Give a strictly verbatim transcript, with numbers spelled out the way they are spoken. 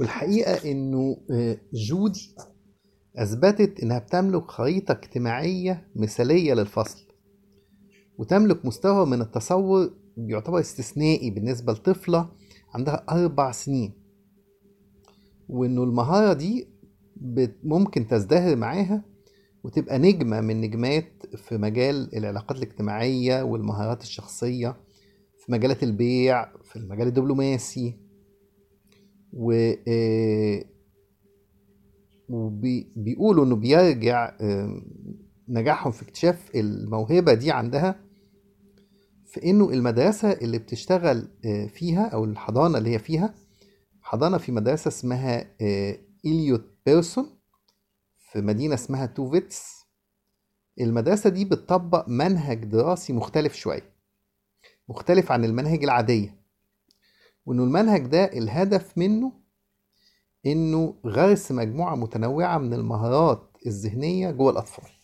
والحقيقة إنه آه، جودي أثبتت إنها بتملك خريطة اجتماعية مثالية للفصل، وتملك مستوى من التصور بيعتبر استثنائي بالنسبة لطفلة عندها أربع سنين. وإنه المهارة دي بت- ممكن تزدهر معاها وتبقى نجمة من نجمات في مجال العلاقات الاجتماعية والمهارات الشخصية، في مجالات البيع، في المجال الدبلوماسي. و آه، وبيقولوا انه بيرجع آم، نجاحهم في اكتشاف الموهبة دي عندها في انه المدرسة اللي بتشتغل آه، فيها او الحضانة اللي هي فيها، حضانة في مدرسة اسمها آه، إليوت بيرسون في مدينة اسمها توفيتس. المدرسة دي بتطبق منهج دراسي مختلف شوية، مختلف عن المناهج العادية. وانه المنهج ده الهدف منه انه غرس مجموعة متنوعة من المهارات الذهنية جوه الأطفال.